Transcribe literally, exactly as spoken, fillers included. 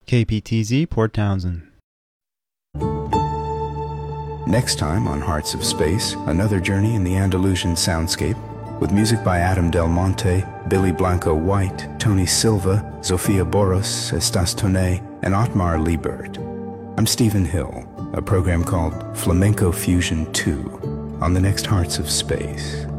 K P T Z, Port Townsend. Next time on Hearts of Space, another journey in the Andalusian soundscape, with music by Adam Del Monte, Billy Blanco White, Tony Silva, Sofia Boros, Estas Toney, and Otmar Liebert. I'm Stephen Hill, a program called Flamenco Fusion two, on the next Hearts of Space.